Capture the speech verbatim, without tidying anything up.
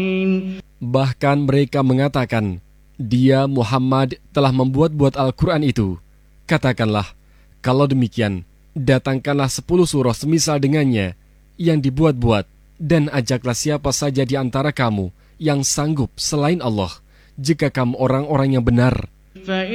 Bahkan mereka mengatakan, dia Muhammad telah membuat-buat Al-Quran itu. Katakanlah, kalau demikian, datangkanlah sepuluh surah semisal dengannya yang dibuat-buat, dan ajaklah siapa saja di antara kamu yang sanggup selain Allah, jika kamu orang-orang yang benar.